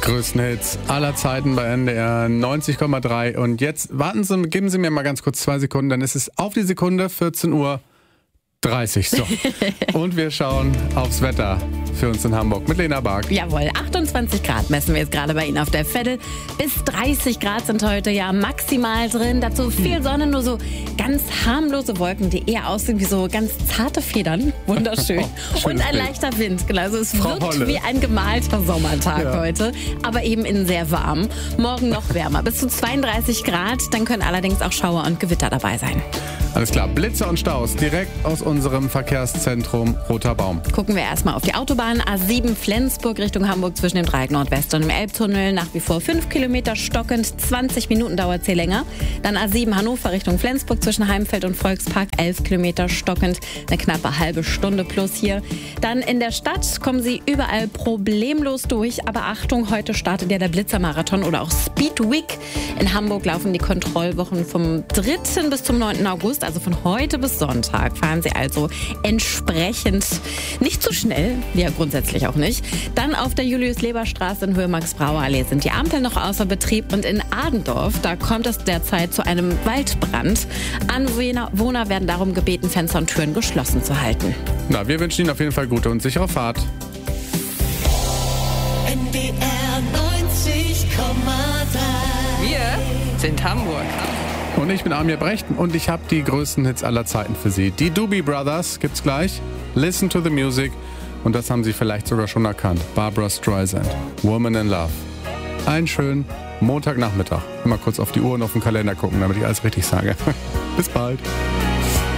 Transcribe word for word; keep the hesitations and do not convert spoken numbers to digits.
größten Hits aller Zeiten bei N D R neunzig Komma drei. Und jetzt warten Sie, geben Sie mir mal ganz kurz zwei Sekunden, dann ist es auf die Sekunde vierzehn Uhr dreißig. So. Und wir schauen aufs Wetter für uns in Hamburg mit Lena Bark. Jawohl, achtundzwanzig Grad messen wir jetzt gerade bei Ihnen auf der Veddel. Bis dreißig Grad sind heute ja maximal drin. Dazu viel Sonne, nur so ganz harmlose Wolken, die eher aussehen wie so ganz zarte Federn. Wunderschön. Oh, und ein Bild. leichter Wind. Genau, also es Frau wirkt Holle. wie ein gemalter Sommertag Ja. heute, aber eben innen sehr warm. Morgen noch wärmer, bis zu zweiunddreißig Grad. Dann können allerdings auch Schauer und Gewitter dabei sein. Alles klar, Blitze und Staus direkt aus unserem Verkehrszentrum Roter Baum. Gucken wir erstmal auf die Autobahn. A sieben Flensburg Richtung Hamburg zwischen dem Dreieck Nordwest und dem Elbtunnel. Nach wie vor fünf Kilometer stockend, zwanzig Minuten dauert es hier länger. Dann A sieben Hannover Richtung Flensburg zwischen Heimfeld und Volkspark, elf Kilometer stockend, eine knappe halbe Stunde plus hier. Dann in der Stadt kommen Sie überall problemlos durch. Aber Achtung, heute startet ja der Blitzermarathon oder auch Speed Week. In Hamburg laufen die Kontrollwochen vom dritten bis zum neunten August. Also von heute bis Sonntag. Fahren Sie also entsprechend nicht zu schnell, ja grundsätzlich auch nicht. Dann auf der Julius-Leber-Straße in Höhe Max-Brauer-Allee sind die Ampeln noch außer Betrieb und in Adendorf, da kommt es derzeit zu einem Waldbrand. Anwohner werden darum gebeten, Fenster und Türen geschlossen zu halten. Na, wir wünschen Ihnen auf jeden Fall gute und sichere Fahrt. N D R neunzig Komma drei. Wir sind Hamburg. Und ich bin Amir Brecht und ich habe die größten Hits aller Zeiten für Sie. Die Doobie Brothers gibt's gleich. Listen to the Music. Und das haben Sie vielleicht sogar schon erkannt. Barbra Streisand, Woman in Love. Einen schönen Montagnachmittag. Mal kurz auf die Uhr und auf den Kalender gucken, damit ich alles richtig sage. Bis bald.